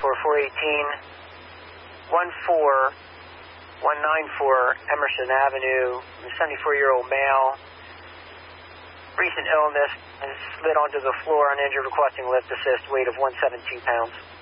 194 Emerson Avenue. 74-year-old male. Recent illness and slid onto the floor uninjured, requesting lift assist, weight of 117 pounds.